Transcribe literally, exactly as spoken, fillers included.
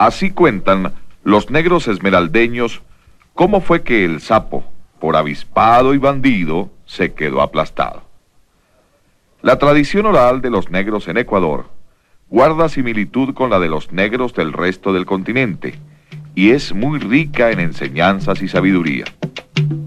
Así cuentan los negros esmeraldeños cómo fue que el sapo, por avispado y bandido, se quedó aplastado. La tradición oral de los negros en Ecuador guarda similitud con la de los negros del resto del continente y es muy rica en enseñanzas y sabiduría.